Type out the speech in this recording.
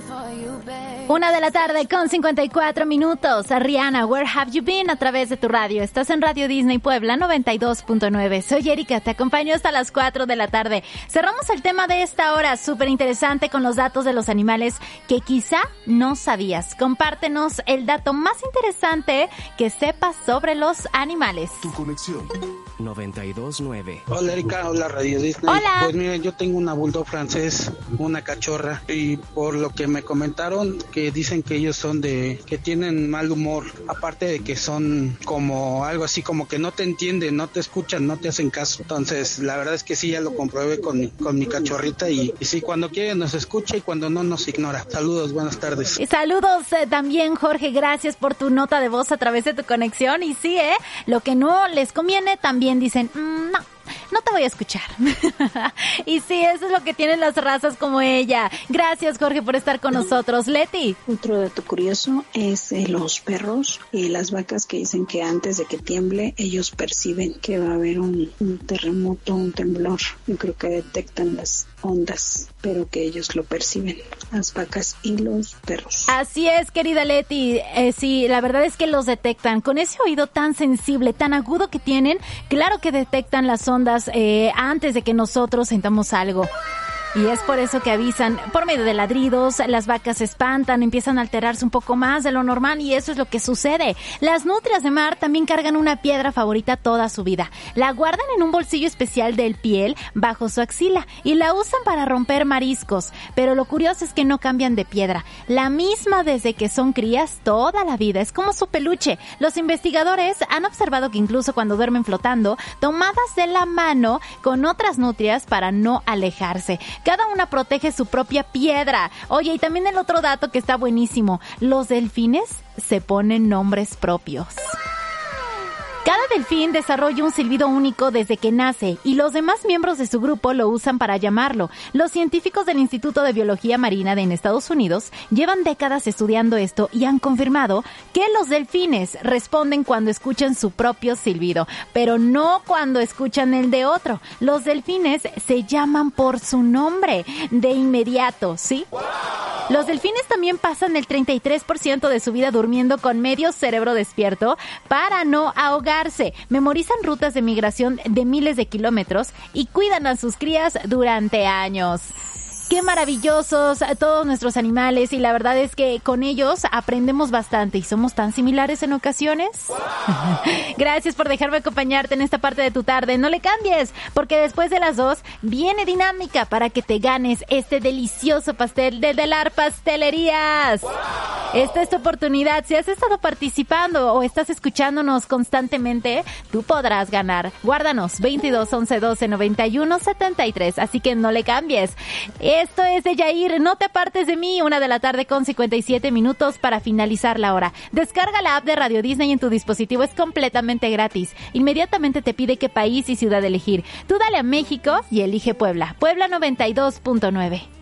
1:54 Rihanna, Where Have You Been? A través de tu radio. Estás en Radio Disney Puebla 92.9. Soy Erika, te acompaño hasta las 4 de la tarde. Cerramos el tema de esta hora, súper interesante, con los datos de los animales que quizá no sabías. Compártenos el dato más interesante que sepas sobre los animales. Tu conexión 92.9. Hola Erika, hola Radio Disney. Hola. Pues miren, yo tengo una bulldog francés, una cachorra, y por lo que me comentaron, que dicen que ellos son que tienen mal humor, aparte de que son como algo así como que no te entienden, no te escuchan, no te hacen caso. Entonces la verdad es que sí, ya lo comprobé con mi cachorrita y sí, cuando quiere nos escucha y cuando no nos ignora. Saludos, buenas tardes. Y saludos también, Jorge, gracias por tu nota de voz a través de tu conexión. Y sí, lo que no les conviene también dicen, no te voy a escuchar. Y sí, eso es lo que tienen las razas como ella. Gracias, Jorge, por estar con nosotros. Leti. Otro dato curioso es los perros y las vacas, que dicen que antes de que tiemble ellos perciben que va a haber un terremoto, un temblor. Yo creo que detectan las ondas, pero que ellos lo perciben, las vacas y los perros. Así es, querida Leti. Sí, la verdad es que los detectan. Con ese oído tan sensible, tan agudo que tienen, claro que detectan las ondas antes de que nosotros sintamos algo. Y es por eso que avisan por medio de ladridos. Las vacas se espantan, empiezan a alterarse un poco más de lo normal, y eso es lo que sucede. Las nutrias de mar también cargan una piedra favorita toda su vida. La guardan en un bolsillo especial del piel bajo su axila y la usan para romper mariscos. Pero lo curioso es que no cambian de piedra, la misma desde que son crías toda la vida. Es como su peluche. Los investigadores han observado que incluso cuando duermen flotando, tomadas de la mano con otras nutrias para no alejarse. Cada una protege su propia piedra. Oye, y también el otro dato que está buenísimo. Los delfines se ponen nombres propios. Cada delfín desarrolla un silbido único desde que nace y los demás miembros de su grupo lo usan para llamarlo. Los científicos del Instituto de Biología Marina en Estados Unidos llevan décadas estudiando esto y han confirmado que los delfines responden cuando escuchan su propio silbido, pero no cuando escuchan el de otro. Los delfines se llaman por su nombre de inmediato, ¿sí? Los delfines también pasan el 33% de su vida durmiendo con medio cerebro despierto para no ahogarse. Memorizan rutas de migración de miles de kilómetros y cuidan a sus crías durante años. Qué maravillosos todos nuestros animales, y la verdad es que con ellos aprendemos bastante y somos tan similares en ocasiones. Gracias por dejarme acompañarte en esta parte de tu tarde. No le cambies, porque después de las 2 viene dinámica para que te ganes este delicioso pastel de Delar Pastelerías. Esta es tu oportunidad. Si has estado participando o estás escuchándonos constantemente, tú podrás ganar. Guárdanos 22 11 12 91 73. Así que no le cambies. Esto es de Yair, no te apartes de mí. 1:57 p.m. para finalizar la hora. Descarga la app de Radio Disney en tu dispositivo, es completamente gratis. Inmediatamente te pide qué país y ciudad elegir. Tú dale a México y elige Puebla. Puebla 92.9.